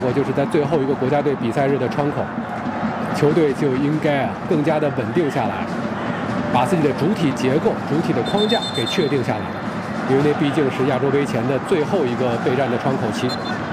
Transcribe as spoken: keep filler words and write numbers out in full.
我就是在最后一个国家队比赛日的窗口，球队就应该啊更加的稳定下来，把自己的主体结构、主体的框架给确定下来，因为那毕竟是亚洲杯前的最后一个备战的窗口期。